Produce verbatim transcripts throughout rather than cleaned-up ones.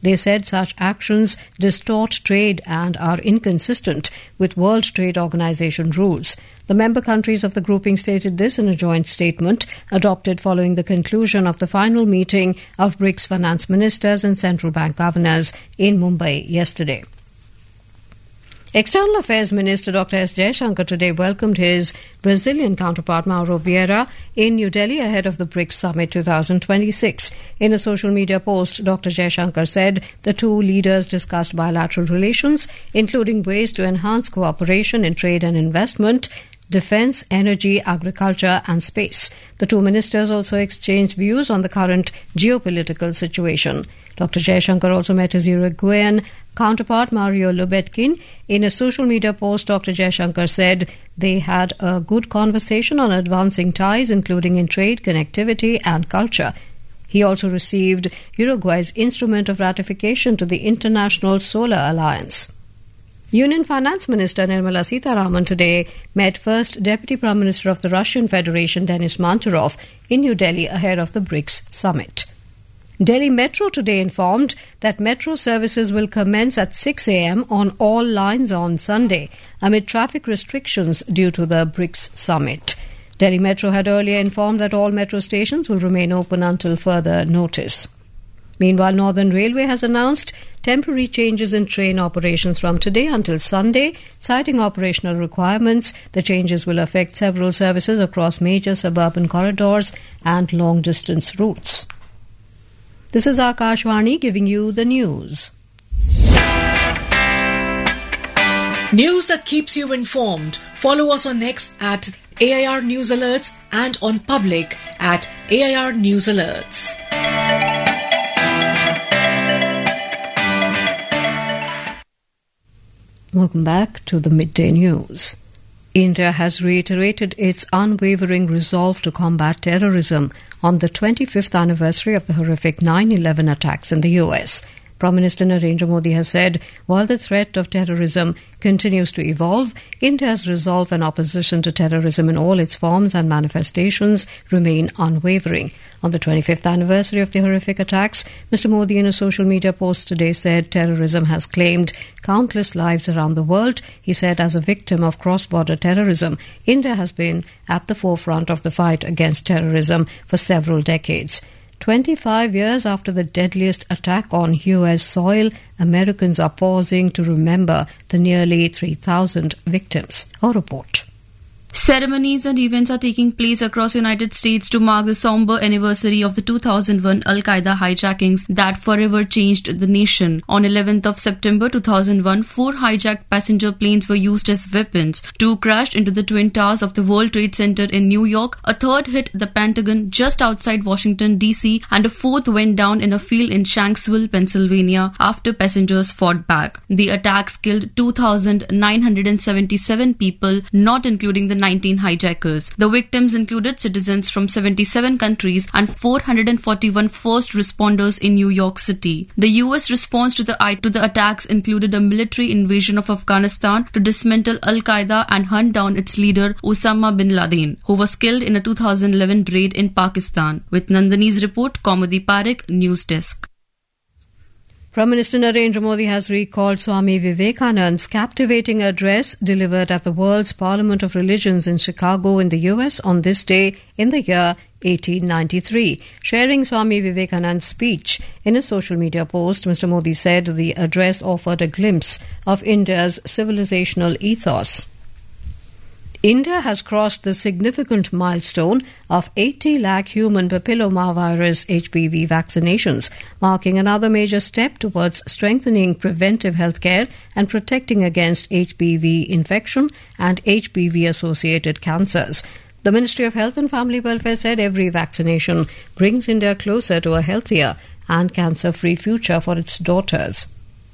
They said such actions distort trade and are inconsistent with World Trade Organization rules. The member countries of the grouping stated this in a joint statement adopted following the conclusion of the final meeting of BRICS finance ministers and central bank governors in Mumbai yesterday. External Affairs Minister Doctor S. Jaishankar today welcomed his Brazilian counterpart Mauro Vieira in New Delhi ahead of the BRICS Summit twenty twenty-six. In a social media post, Doctor Jaishankar said the two leaders discussed bilateral relations, including ways to enhance cooperation in trade and investment, defence, energy, agriculture and space. The two ministers also exchanged views on the current geopolitical situation. Doctor Jaishankar also met his Uruguayan counterpart Mario Lubetkin. In a social media post, Doctor Jaishankar said they had a good conversation on advancing ties, including in trade, connectivity and culture. He also received Uruguay's instrument of ratification to the International Solar Alliance. Union Finance Minister Nirmala Sitharaman today met First Deputy Prime Minister of the Russian Federation Denis Manturov in New Delhi ahead of the BRICS Summit. Delhi Metro today informed that metro services will commence at six a.m. on all lines on Sunday amid traffic restrictions due to the BRICS Summit. Delhi Metro had earlier informed that all metro stations will remain open until further notice. Meanwhile, Northern Railway has announced temporary changes in train operations from today until Sunday, citing operational requirements. The changes will affect several services across major suburban corridors and long-distance routes. This is Akashvani giving you the news. News that keeps you informed. Follow us on X at A I R News Alerts and on Public at A I R News Alerts. Welcome back to the Midday News. India has reiterated its unwavering resolve to combat terrorism on the twenty-fifth anniversary of the horrific nine eleven attacks in the U S. Prime Minister Narendra Modi has said, while the threat of terrorism continues to evolve, India's resolve and opposition to terrorism in all its forms and manifestations remain unwavering. On the twenty-fifth anniversary of the horrific attacks, Mister Modi in a social media post today said terrorism has claimed countless lives around the world. He said as a victim of cross-border terrorism, India has been at the forefront of the fight against terrorism for several decades. twenty-five years after the deadliest attack on U S soil, Americans are pausing to remember the nearly three thousand victims. A report. Ceremonies and events are taking place across the United States to mark the somber anniversary of the two thousand one Al-Qaeda hijackings that forever changed the nation. On eleventh of September two thousand one, four hijacked passenger planes were used as weapons. Two crashed into the Twin Towers of the World Trade Center in New York, a third hit the Pentagon just outside Washington, D C, and a fourth went down in a field in Shanksville, Pennsylvania, after passengers fought back. The attacks killed two thousand nine hundred seventy-seven people, not including the nineteen hijackers. The victims included citizens from seventy-seven countries and four hundred forty-one first responders in New York City. The U S response to the to the attacks included a military invasion of Afghanistan to dismantle Al-Qaeda and hunt down its leader Osama bin Laden, who was killed in a two thousand eleven raid in Pakistan. With Nandini's report, Kaumudi Parekh, News Desk. Prime Minister Narendra Modi has recalled Swami Vivekananda's captivating address delivered at the World's Parliament of Religions in Chicago in the U S on this day in the year eighteen ninety-three. Sharing Swami Vivekananda's speech in a social media post, Mister Modi said the address offered a glimpse of India's civilizational ethos. India has crossed the significant milestone of eighty lakh human papillomavirus H P V vaccinations, marking another major step towards strengthening preventive healthcare and protecting against H P V infection and H P V-associated cancers. The Ministry of Health and Family Welfare said every vaccination brings India closer to a healthier and cancer-free future for its daughters.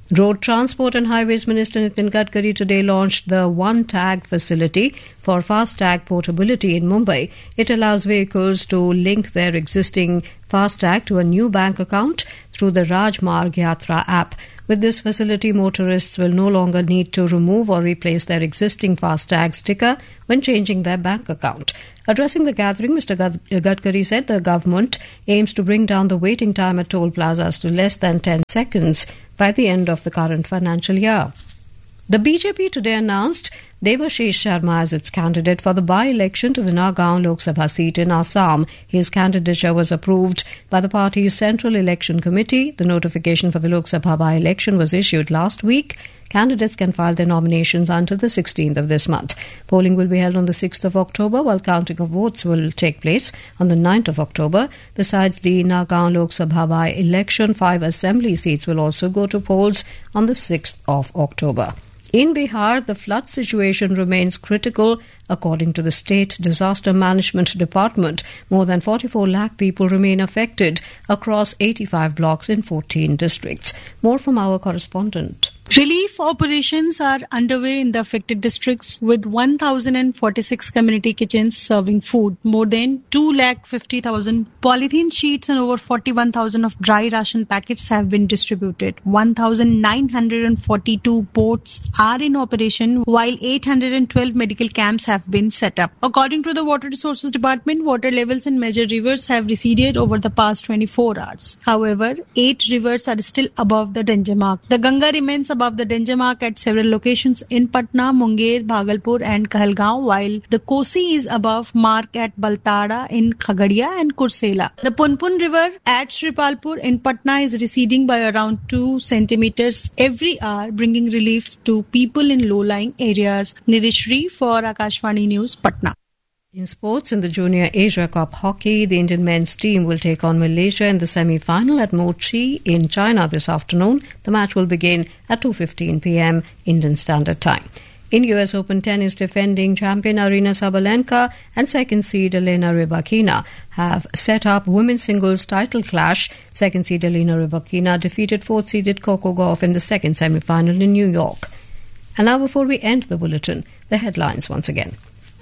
Road Transport and Highways Minister Nitin Gadkari today launched the One Tag facility for FASTag portability in Mumbai. It allows vehicles to link their existing FASTag to a new bank account through the Rajmarg Yatra app. With this facility, motorists will no longer need to remove or replace their existing FASTag sticker when changing their bank account. Addressing the gathering, Mister Gadkari said the government aims to bring down the waiting time at toll plazas to less than ten seconds by the end of the current financial year. The B J P today announced Debashish Sharma as its candidate for the by-election to the Nagaon Lok Sabha seat in Assam. His candidature was approved by the party's Central Election Committee. The notification for the Lok Sabha by-election was issued last week. Candidates can file their nominations until the sixteenth of this month. Polling will be held on the sixth of October, while counting of votes will take place on the ninth of October. Besides the Nagaon Lok Sabha by-election, five assembly seats will also go to polls on the sixth of October. In Bihar, the flood situation remains critical. According to the State Disaster Management Department, more than forty-four lakh people remain affected across eighty-five blocks in fourteen districts. More from our correspondent. Relief operations are underway in the affected districts with one thousand forty-six community kitchens serving food. More than two lakh fifty thousand polythene sheets and over forty-one thousand of dry ration packets have been distributed. one thousand nine hundred forty-two boats are in operation, while eight hundred twelve medical camps have been set up. According to the Water Resources Department, water levels in major rivers have receded over the past twenty-four hours. However, eight rivers are still above the danger mark. The Ganga remains above the danger mark at several locations in Patna, Munger, Bhagalpur and Kahalgaon, while the Kosi is above mark at Baltara in Khagadia and Kursela. The Punpun River at Sripalpur in Patna is receding by around two centimeters every hour, bringing relief to people in low-lying areas. Nidhi for Akashvani News, Patna. In sports, in the Junior Asia Cup hockey, the Indian men's team will take on Malaysia in the semi-final at Mochi in China this afternoon. The match will begin at two fifteen p.m. Indian Standard Time. In U S Open tennis, defending champion Aryna Sabalenka and second seed Elena Rybakina have set up women's singles title clash. Second seed Elena Rybakina defeated fourth seeded Coco Gauff in the second semi-final in New York. And now, before we end the bulletin, the headlines once again.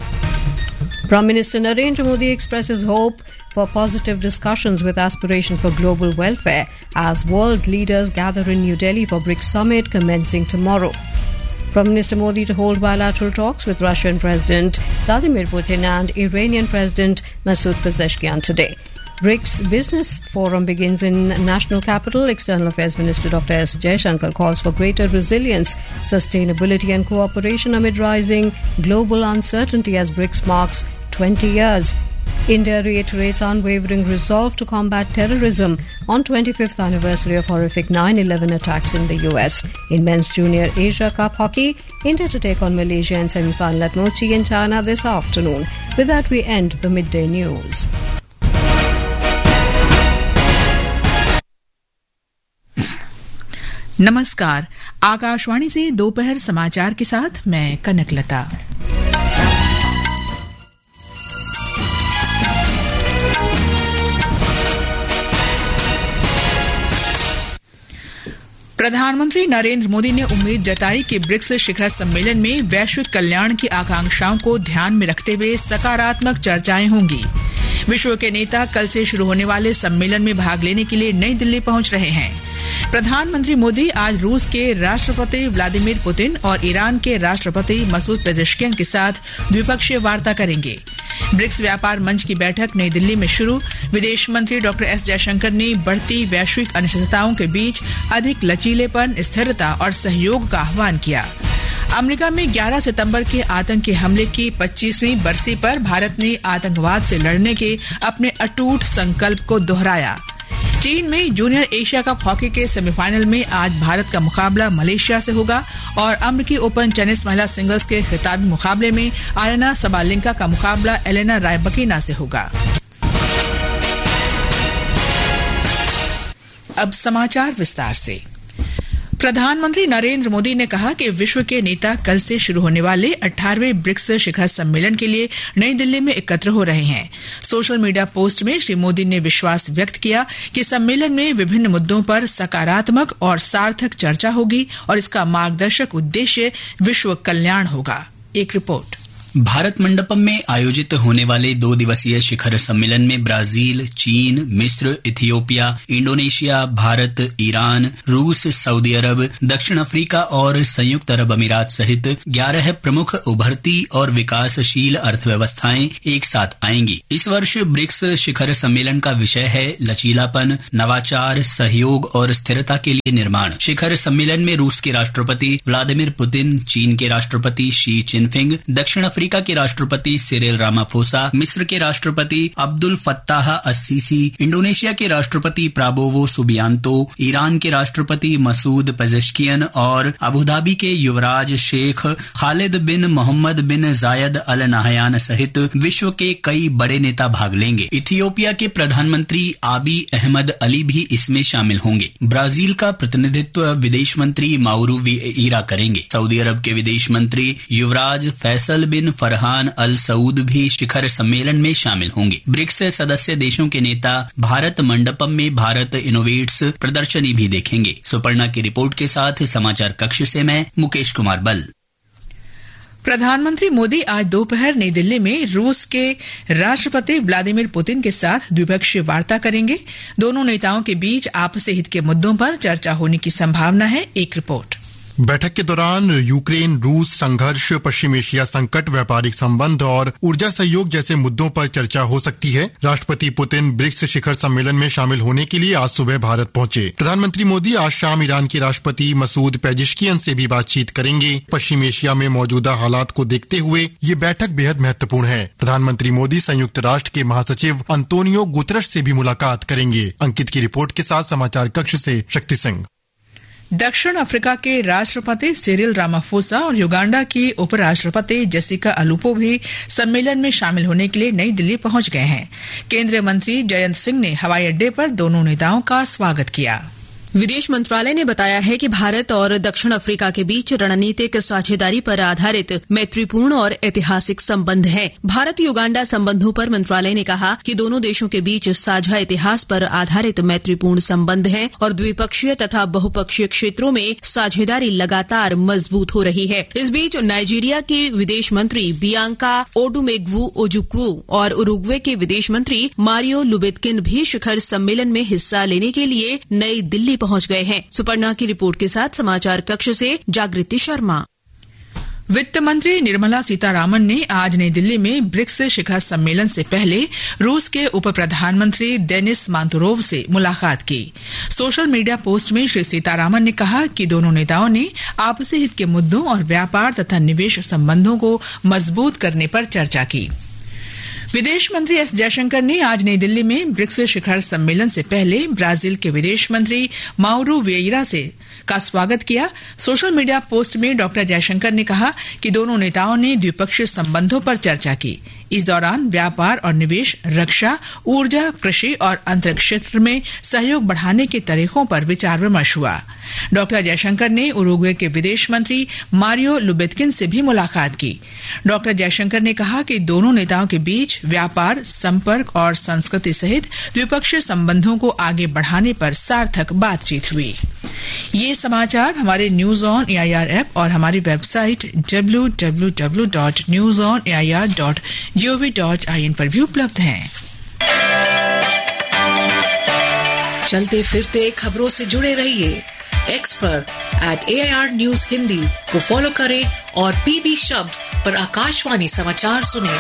Prime Minister Narendra Modi expresses hope for positive discussions with aspiration for global welfare as world leaders gather in New Delhi for BRICS summit commencing tomorrow. Prime Minister Modi to hold bilateral talks with Russian President Vladimir Putin and Iranian President Masoud Pezeshkian today. BRICS Business Forum begins in national capital. External Affairs Minister Doctor S. Jaishankar calls for greater resilience, sustainability and cooperation amid rising global uncertainty as BRICS marks twenty years. India reiterates unwavering resolve to combat terrorism on twenty-fifth anniversary of horrific nine eleven attacks in the U S. In men's Junior Asia Cup hockey, India to take on Malaysia in semi-final at Mochi in China this afternoon. With that, we end the midday news. नमस्कार, आकाशवाणी से दोपहर समाचार के साथ मैं कनकलता। प्रधानमंत्री नरेंद्र मोदी ने उम्मीद जताई कि ब्रिक्स शिखर सम्मेलन में वैश्विक कल्याण की आकांक्षाओं को ध्यान में रखते हुए सकारात्मक चर्चाएं होंगी। विश्व के नेता कल से शुरू होने वाले सम्मेलन में भाग लेने के लिए नई दिल्ली पहुंच रहे हैं। प्रधानमंत्री मोदी आज रूस के राष्ट्रपति व्लादिमीर पुतिन और ईरान के राष्ट्रपति मसूद पेजेश्कियान के साथ द्विपक्षीय वार्ता करेंगे। ब्रिक्स व्यापार मंच की बैठक नई दिल्ली में शुरू। विदेश मंत्री डॉक्टर एस जयशंकर ने बढ़ती वैश्विक अनिश्चितताओं के बीच अधिक लचीलेपन, स्थिरता और सहयोग का आह्वान किया। अमेरिका में ग्यारह सितंबर के आतंकी हमले की पच्चीसवीं बरसी पर भारत ने आतंकवाद से लड़ने के अपने अटूट संकल्प को दोहराया। चीन में जूनियर एशिया कप हॉकी के सेमीफाइनल में आज भारत का मुकाबला मलेशिया से होगा और अमेरिकी ओपन टेनिस महिला सिंगल्स के खिताबी मुकाबले में आर्यना सबालेंका का मुकाबला एलेना रायबकीना से होगा। अब समाचार विस्तार से। प्रधानमंत्री नरेंद्र मोदी ने कहा कि विश्व के नेता कल से शुरू होने वाले अठारहवें ब्रिक्स शिखर सम्मेलन के लिए नई दिल्ली में एकत्र हो रहे हैं। सोशल मीडिया पोस्ट में श्री मोदी ने विश्वास व्यक्त किया कि सम्मेलन में विभिन्न मुद्दों पर सकारात्मक और सार्थक चर्चा होगी और इसका मार्गदर्शक उद्देश्य विश्व कल्याण होगा। एक रिपोर्ट। भारत मंडपम में आयोजित होने वाले दो दिवसीय शिखर सम्मेलन में ब्राजील, चीन, मिस्र, इथियोपिया, इंडोनेशिया, भारत, ईरान, रूस, सऊदी अरब, दक्षिण अफ्रीका और संयुक्त अरब अमीरात सहित ग्यारह प्रमुख उभरती और विकासशील अर्थव्यवस्थाएं एक साथ आएंगी। इस वर्ष ब्रिक्स शिखर सम्मेलन का विषय है लचीलापन, नवाचार, सहयोग और स्थिरता के लिए निर्माण। शिखर सम्मेलन में रूस के राष्ट्रपति व्लादिमीर पुतिन, चीन के राष्ट्रपति शी चिनफिंग, दक्षिण अफ्रीका के राष्ट्रपति सिरिल रामाफोसा, मिस्र के राष्ट्रपति अब्दुल फत्ताह अस्सीसी, इंडोनेशिया के राष्ट्रपति प्राबोवो सुबियांतो, ईरान के राष्ट्रपति मसूद पेजेश्कियन और अबुधाबी के युवराज शेख खालिद बिन मोहम्मद बिन जायद अल नाहयान सहित विश्व के कई बड़े नेता भाग लेंगे। इथियोपिया के प्रधानमंत्री आबी अहमद अली भी इसमें शामिल होंगे। ब्राजील का प्रतिनिधित्व विदेश मंत्री माउरू विएरा करेंगे। सऊदी अरब के विदेश मंत्री युवराज फैसल बिन फरहान अल सऊद भी शिखर सम्मेलन में शामिल होंगे। ब्रिक्स सदस्य देशों के नेता भारत मंडपम में भारत इनोवेट्स प्रदर्शनी भी देखेंगे। सुपर्णा की रिपोर्ट के साथ समाचार कक्ष से मैं मुकेश कुमार बल। प्रधानमंत्री मोदी आज दोपहर नई दिल्ली में रूस के राष्ट्रपति व्लादिमीर पुतिन के साथ द्विपक्षीय वार्ता करेंगे। दोनों नेताओं के बीच आपसी हित के मुद्दों पर चर्चा होने की संभावना है। एक रिपोर्ट। बैठक के दौरान यूक्रेन रूस संघर्ष, पश्चिम एशिया संकट, व्यापारिक संबंध और ऊर्जा सहयोग जैसे मुद्दों पर चर्चा हो सकती है। राष्ट्रपति पुतिन ब्रिक्स शिखर सम्मेलन में शामिल होने के लिए आज सुबह भारत पहुंचे। प्रधानमंत्री मोदी आज शाम ईरान के राष्ट्रपति मसूद पेजेश्कियन से भी बातचीत करेंगे। पश्चिम एशिया में मौजूदा हालात को देखते हुए ये बैठक बेहद महत्वपूर्ण है। प्रधानमंत्री मोदी संयुक्त राष्ट्र के महासचिव अंतोनियो गुतरश से भी मुलाकात करेंगे। अंकित की रिपोर्ट के साथ समाचार कक्ष से शक्ति सिंह। दक्षिण अफ्रीका के राष्ट्रपति सिरिल रामाफोसा और युगांडा की उपराष्ट्रपति जेसिका अलूपो भी सम्मेलन में शामिल होने के लिए नई दिल्ली पहुंच गए हैं। केंद्रीय मंत्री जयंत सिंह ने हवाई अड्डे पर दोनों नेताओं का स्वागत किया। विदेश मंत्रालय ने बताया है कि भारत और दक्षिण अफ्रीका के बीच रणनीतिक साझेदारी पर आधारित मैत्रीपूर्ण और ऐतिहासिक संबंध हैं। भारत युगांडा संबंधों पर मंत्रालय ने कहा कि दोनों देशों के बीच साझा इतिहास पर आधारित मैत्रीपूर्ण संबंध हैं और द्विपक्षीय तथा बहुपक्षीय क्षेत्रों में साझेदारी लगातार मजबूत हो रही है। इस बीच नाइजीरिया के विदेश मंत्री बियांका ओडुमेग्वू ओजुक्वू और उरुग्वे के विदेश मंत्री मारियो लुबेत्किन भी शिखर सम्मेलन में हिस्सा लेने के लिए नई दिल्ली पहुंच गए हैं। सुपर्णा की रिपोर्ट के साथ समाचार कक्ष से जागृति शर्मा। वित्त मंत्री निर्मला सीतारामन ने आज नई दिल्ली में ब्रिक्स शिखर सम्मेलन से पहले रूस के उप प्रधानमंत्री देनिस मांतुरोव से मुलाकात की। सोशल मीडिया पोस्ट में श्री सीतारामन ने कहा कि दोनों नेताओं ने आपसी हित के मुद्दों और व्यापार तथा निवेश संबंधों को मजबूत करने पर चर्चा की। विदेश मंत्री एस जयशंकर ने आज नई दिल्ली में ब्रिक्स शिखर सम्मेलन से पहले ब्राजील के विदेश मंत्री माउरू विएरा से का स्वागत किया। सोशल मीडिया पोस्ट में डॉक्टर जयशंकर ने कहा कि दोनों नेताओं ने द्विपक्षीय संबंधों पर चर्चा की। इस दौरान व्यापार और निवेश, रक्षा, ऊर्जा, कृषि और अंतरिक्ष क्षेत्र में सहयोग बढ़ाने के तरीकों पर विचार विमर्श हुआ। डॉक्टर जयशंकर ने उरुग्वे के विदेश मंत्री मारियो लुबेत्किन से भी मुलाकात की। डॉक्टर जयशंकर ने कहा कि दोनों नेताओं के बीच व्यापार, संपर्क और संस्कृति सहित द्विपक्षीय संबंधों को आगे बढ़ाने पर सार्थक बातचीत हुई। ये समाचार हमारे न्यूज ऑन एआईआर ऐप और हमारी website W W W dot news on AIR dot gov dot I N पर भी उपलब्ध हैं। चलते फिरते खबरों से जुड़े रहिए। एक्स पर एट एआईआर न्यूज हिंदी को फॉलो करें और पीबी शब्द पर आकाशवाणी समाचार सुनें।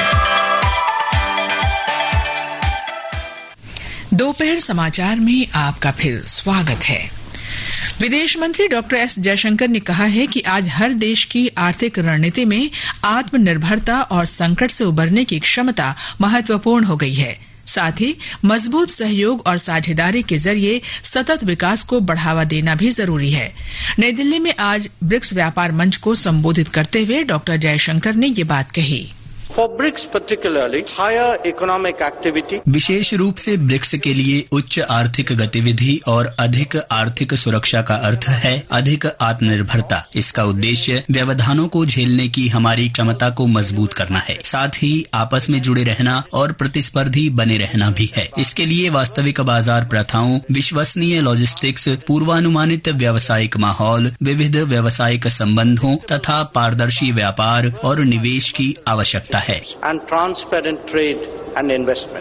दोपहर समाचार में आपका फिर स्वागत है। विदेश मंत्री डॉक्टर एस जयशंकर ने कहा है कि आज हर देश की आर्थिक रणनीति में आत्मनिर्भरता और संकट से उबरने की क्षमता महत्वपूर्ण हो गई है। साथ ही मजबूत सहयोग और साझेदारी के जरिए सतत विकास को बढ़ावा देना भी जरूरी है। नई दिल्ली में आज ब्रिक्स व्यापार मंच को संबोधित करते हुए डॉक्टर जयशंकर ने ये बात कही। For BRICS particularly, higher economic activity. विशेष रूप से ब्रिक्स के लिए उच्च आर्थिक गतिविधि और अधिक आर्थिक सुरक्षा का अर्थ है अधिक आत्मनिर्भरता। इसका उद्देश्य व्यवधानों को झेलने की हमारी क्षमता को मजबूत करना है, साथ ही आपस में जुड़े रहना और प्रतिस्पर्धी बने रहना भी है। इसके लिए वास्तविक बाजार प्रथाओं, विश्वसनीय लॉजिस्टिक्स, पूर्वानुमानित व्यावसायिक माहौल, विविध व्यावसायिक संबंधों तथा पारदर्शी व्यापार और निवेश की आवश्यकता है। And transparent trade and investment.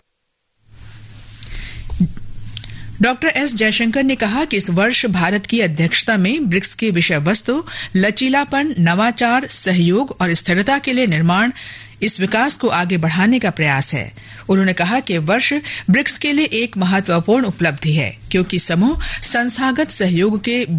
Doctor S Jaishankar ने कहा कि इस वर्ष भारत की अध्यक्षता में ब्रिक्स की विषय वस्तु लचीलापन, नवाचार, सहयोग और स्थिरता के लिए निर्माण इस विकास को आगे बढ़ाने का प्रयास है। उन्होंने कहा कि वर्ष ब्रिक्स के लिए एक महत्वपूर्ण उपलब्धि है क्योंकि समूह संस्थागत सहयोग के